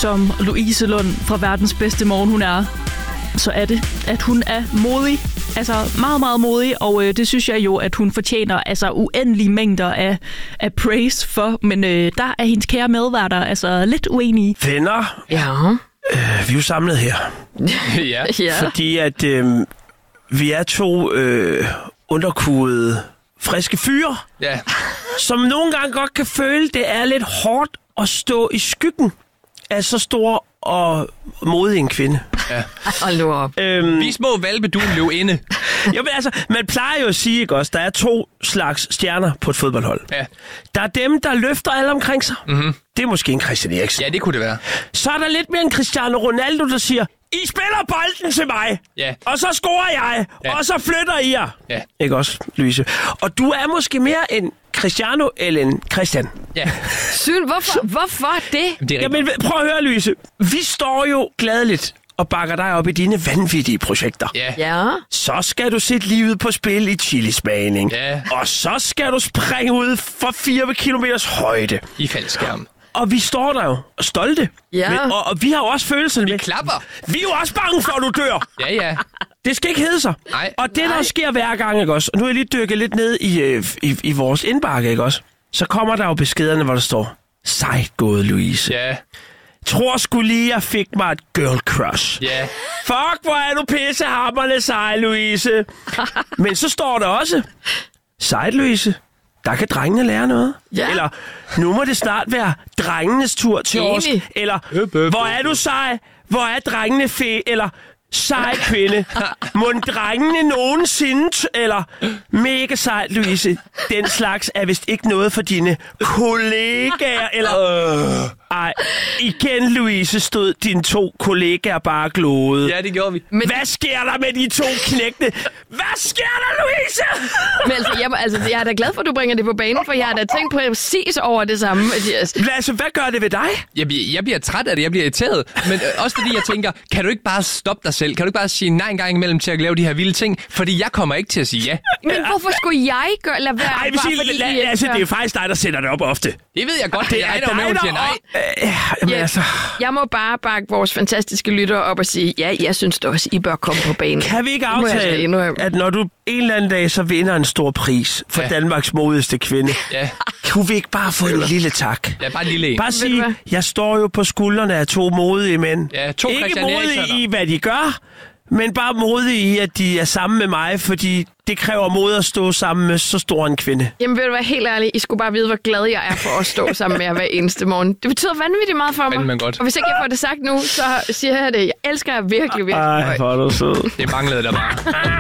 som Louise Lund fra Verdens Bedste Morgen hun er, så er det, at hun er modig. Altså meget, meget modig, og det synes jeg jo, at hun fortjener altså uendelige mængder af praise for. Men der er hendes kære medværter altså lidt uenige. Venner, vi er jo samlet her. Ja. Fordi at vi er to underkudede, friske fyre, som nogle gange godt kan føle, det er lidt hårdt at stå i skyggen af så stor og modig en kvinde. Ja. Hold nu op. Vi små valpe, du løb inde. Jamen altså, man plejer jo at sige, ikke også, der er 2 slags stjerner på et fodboldhold. Ja. Der er dem, der løfter alle omkring sig. Mm-hmm. Det er måske en Christian Eriksen. Ja, det kunne det være. Så er der lidt mere en Cristiano Ronaldo, der siger, I spiller bolden til mig, og så scorer jeg, og så flytter I jer. Ja. Ikke også, Louise? Og du er måske mere en Cristiano eller en Christian. Ja. Hvorfor det? Jamen, prøv at høre, Louise. Vi står jo gladeligt og bakker dig op i dine vanvittige projekter. Ja. Så skal du sætte livet på spil i chilismagning. Ja. Og så skal du springe ud fra 4 kilometers højde. I faldskærm. Og vi står der jo stolte. Ja. Men, og vi har jo også følelserne med. Vi klapper. Vi er jo også bange for, at du dør. Ja. Det skal ikke hedde sig. Nej. Og det, der sker hver gang, ikke også? Og nu er jeg lige dykket lidt ned i vores indbakke, ikke også? Så kommer der jo beskederne, hvor der står, sejt gået, Louise. Ja. Tror sgu lige, jeg fik mig et girl crush. Ja. Fuck, hvor er du pissehammerende sej, Louise. Men så står der også, sejt, Louise. Der kan drengene lære noget. Ja. Eller, nu må det snart være drengenes tur til os. Eller, hvor er du sej? Hvor er drengene eller, sej kvinde. Må drengene nogensinde... Eller, mega sej, Louise. Den slags er vist ikke noget for dine kollegaer. Eller... Ej, igen, Louise, stod dine 2 kollegaer bare glode. Ja, det gjorde vi. Men... Hvad sker der med de 2 knægte? Hvad sker der, Louise? Men jeg er da glad for, at du bringer det på banen, for jeg har da tænkt præcis over det samme. Altså, hvad gør det ved dig? Jeg bliver træt af det, jeg bliver irriteret. Men også fordi jeg tænker, kan du ikke bare stoppe dig selv? Kan du ikke bare sige nej en gang imellem til at lave de her vilde ting? Fordi jeg kommer ikke til at sige ja. Men hvorfor skulle jeg lade være? Ej, det er faktisk dig, der sætter det op ofte. Det ved jeg godt, det er dig, der siger nej. Jeg må bare bakke vores fantastiske lyttere op og sige, ja, jeg synes også, I bør komme på banen. Kan vi ikke aftale, at når du en eller anden dag så vinder en stor pris for Danmarks modigste kvinde, kunne vi ikke bare få en lille tak? Ja, bare en lille en. Bare sige, jeg står jo på skuldrene af 2 modige mænd. Ja, 2 ikke modige i, hvad de gør, men bare modige i, at de er sammen med mig, fordi det kræver mod at stå sammen med så stor en kvinde. Jamen, vil du være helt ærlig, I skulle bare vide, hvor glad jeg er for at stå sammen med jer hver eneste morgen. Det betyder vanvittigt meget for mig. Godt. Og hvis ikke jeg får det sagt nu, så siger jeg det. Jeg elsker jer virkelig, virkelig. Ej, hvor er du sød. Det manglede der bare.